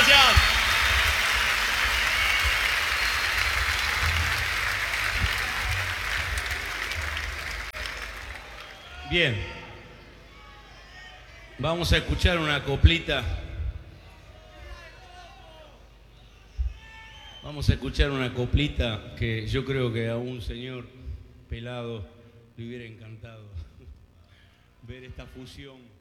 Gracias. Bien. Vamos a escuchar una coplita. Vamos a escuchar una coplita que yo creo que a un señor pelado le hubiera encantado ver esta fusión.